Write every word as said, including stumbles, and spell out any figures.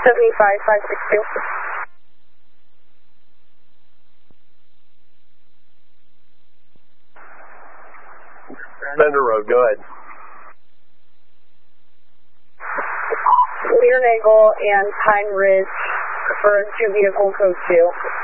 seventy-five five six two. Bender Road, go ahead. Leader Nagel and Pine Ridge for two vehicle code two.